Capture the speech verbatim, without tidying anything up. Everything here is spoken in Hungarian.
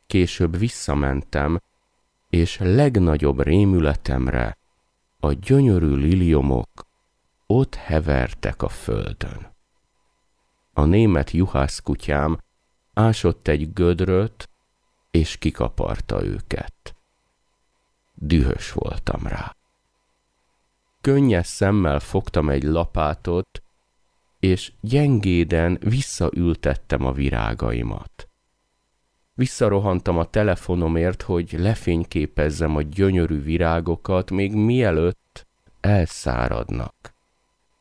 Később visszamentem, és legnagyobb rémületemre a gyönyörű liliomok ott hevertek a földön. A német juhászkutyám ásott egy gödröt, és kikaparta őket. Dühös voltam rá. Könnyes szemmel fogtam egy lapátot, és gyengéden visszaültettem a virágaimat. Visszarohantam a telefonomért, hogy lefényképezzem a gyönyörű virágokat, még mielőtt elszáradnak.